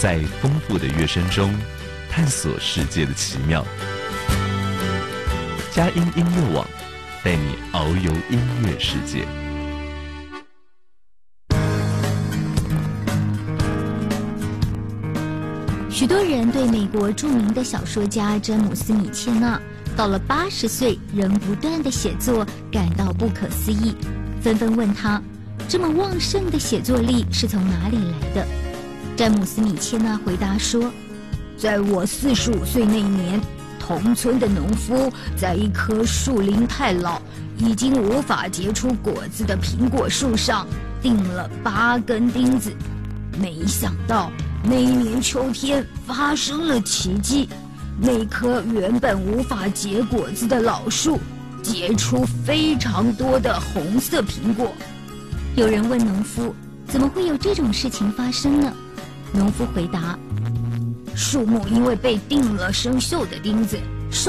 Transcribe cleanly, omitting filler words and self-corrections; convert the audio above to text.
在丰富的乐声中探索世界的奇妙。佳音音乐网带你遨游音乐世界。 许多人对美国著名的小说家詹姆斯·米切纳到了80岁仍不断的写作感到不可思议，纷纷问他，这么旺盛的写作力是从哪里来的？詹姆斯·米切纳回答说，在我45岁那年，同村的农夫在一棵树龄太老，已经无法结出果子的苹果树上钉了8根钉子。没想到那一年秋天发生了奇迹，那棵原本无法结果子的老树结出非常多的红色苹果。有人问农夫，怎么会有这种事情发生呢？农夫回答，树木因为被钉了生锈的钉子，